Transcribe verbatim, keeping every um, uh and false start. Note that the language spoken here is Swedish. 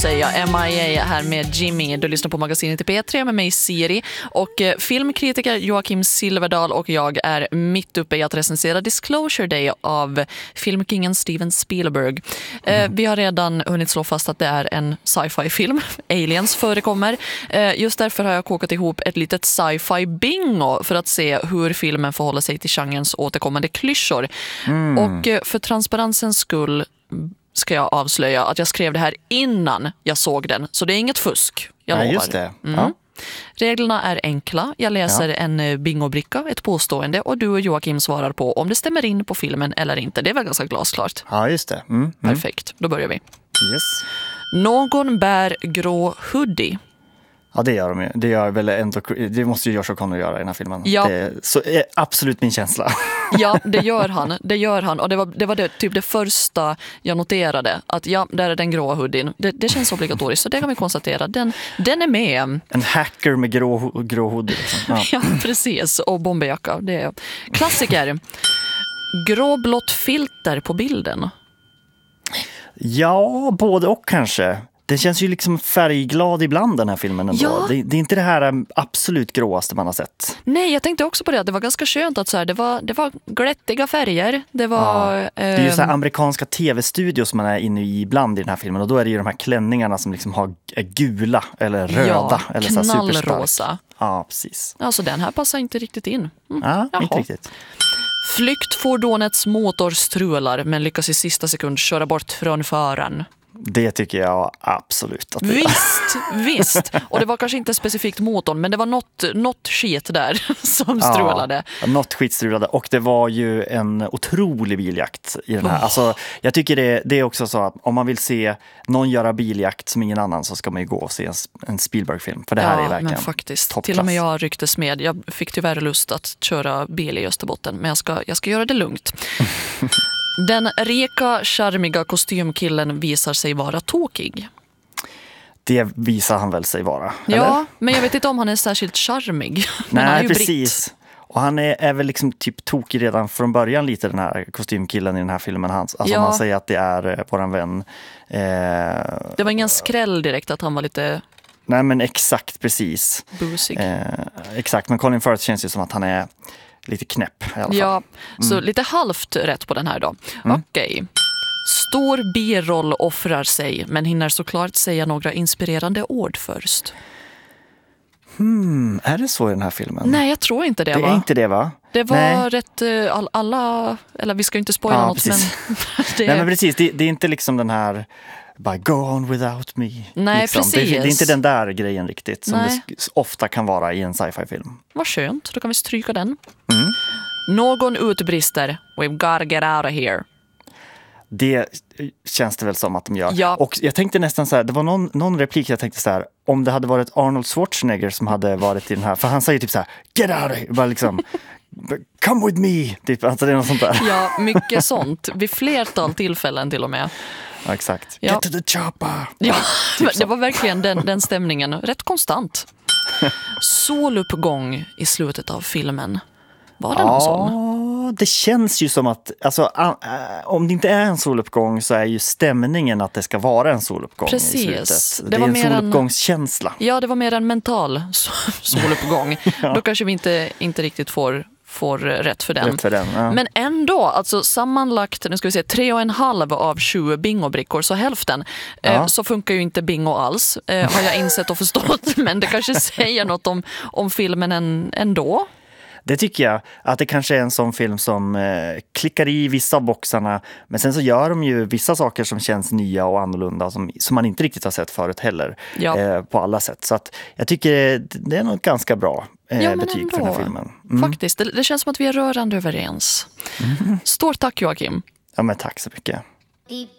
säga M I A här med Jimmy. Du lyssnar på magasinet i P tre med mig Siri och eh, filmkritiker Joakim Silverdal och jag är mitt uppe i att recensera Disclosure Day av filmkingen Steven Spielberg. Eh, mm. Vi har redan hunnit slå fast att det är en sci-fi film. Aliens förekommer. Eh, just därför har jag kokat ihop ett litet sci-fi bingo för att se hur filmen förhåller sig till genrens återkommande klyschor. Mm. Och eh, för transparensens skull ska jag avslöja att jag skrev det här innan jag såg den. Så det är inget fusk, jag ja, lovar. Just det. Mm. Ja. Reglerna är enkla. Jag läser ja. en bingobricka, ett påstående, och du och Joakim svarar på om det stämmer in på filmen eller inte. Det är väl ganska glasklart. Ja, just det. Mm. Mm. Perfekt, då börjar vi. Yes. Någon bär grå hoodie. Ja, det gör de ju. Det, gör väl ändå, det måste ju Josh O'Connor göra i den här filmen. Ja. Det är, så är absolut min känsla. Ja, det gör han. Det gör han. Och det var det, var det typ det första jag noterade. Att ja, där är den gråa hoodien. Det, det känns obligatoriskt, så det kan vi konstatera. Den, den är med. En hacker med grå, grå hoodie. Liksom. Ja. Ja, precis. Och bomberjacka. Det är klassiker. Gråblått filter på bilden. Ja, både och kanske. Den känns ju liksom färgglad ibland, den här filmen ändå. Ja. Det, det är inte det här absolut gråaste man har sett. Nej, jag tänkte också på det. Det var ganska skönt att så här, det var det var glättiga färger. Det var ja. Det är ju så här amerikanska tv-studios man är inne i ibland i den här filmen, och då är det ju de här klänningarna som liksom har är gula eller röda ja, eller så här knallrosa. Ja, precis. Alltså den här passar inte riktigt in. Mm. Ja, Jaha. inte riktigt. Flyktfordonets motor strular men lyckas i sista sekund köra bort från föraren. Det tycker jag absolut att det Visst, visst. Och det var kanske inte specifikt motorn, men det var något, något skit där som strulade. Ja, något skit strulade. Och det var ju en otrolig biljakt i den här. Oh. Alltså, jag tycker det, det är också så att om man vill se någon göra biljakt som ingen annan, så ska man ju gå och se en, en Spielberg-film. För det här ja, är verkligen men faktiskt. toppklass. Till och med jag rycktes med. Jag fick tyvärr lust att köra bil i Österbotten, men jag ska, jag ska göra det lugnt. Den rika, charmiga kostymkillen visar sig vara tokig. Det visar han väl sig vara, eller? Ja, men jag vet inte om han är särskilt charmig. Nej, han är ju precis. britt. Och han är, är väl liksom typ tokig redan från början lite, den här kostymkillen i den här filmen. Hans. Alltså ja. man säger att det är eh, våran vän. Eh, det var ingen skräll direkt att han var lite... Nej, men exakt, precis. Busig. Eh, exakt, men Colin Firth känns ju som att han är lite knäpp i alla fall. Ja, så mm. lite halvt rätt på den här då. Mm. Okej. Okay. Stor biroll offrar sig, men hinner såklart säga några inspirerande ord först. Hmm, är det så i den här filmen? Nej, jag tror inte det, det va? är inte det, va? Det var Nej. rätt, all, alla, eller vi ska inte spoila ja, något, precis. men... det... Nej, men precis, det, det är inte liksom den här... By go on without me. Nej, liksom. precis. Det, det är inte den där grejen riktigt som Nej. det ofta kan vara i en sci-fi-film. Vad skönt, då kan vi stryka den. Mm. Någon utbrister, we've gotta get out of here. Det känns det väl som att de gör. Ja. Och jag tänkte nästan så här, det var någon, någon replik jag tänkte så här, om det hade varit Arnold Schwarzenegger som hade varit i den här, för han säger typ så här, get out of here, bara liksom, come with me, typ, alltså det är något sånt där. Ja, mycket sånt. Vid flertal tillfällen till och med. Ja, exakt. Ja. Get to the chopper. Ja, typ det var verkligen den, den stämningen. Rätt konstant. Soluppgång i slutet av filmen. Var det någon ja, sån? Det känns ju som att, alltså, äh, om det inte är en soluppgång så är ju stämningen att det ska vara en soluppgång. Precis. I slutet. Det, det var är en mer soluppgångskänsla. En, ja, det var mer en mental soluppgång. Ja. Då kanske vi inte, inte riktigt får, får rätt för den. Rätt för den ja. Men ändå, alltså sammanlagt, nu ska vi se, tre och en halv av sju bingobrickor, så hälften, ja. eh, så funkar ju inte bingo alls, eh, har jag insett och förstått. Men det kanske säger något om, om filmen en, ändå. Det tycker jag, att det kanske är en sån film som eh, klickar i vissa av boxarna, men sen så gör de ju vissa saker som känns nya och annorlunda som, som man inte riktigt har sett förut heller, ja. eh, på alla sätt. Så att jag tycker det är nog ganska bra eh, ja, betyg ändå. för den här filmen. Mm. Faktiskt, det, det känns som att vi är rörande överens. Mm. Stort tack, Joakim. Ja, men tack så mycket. Deep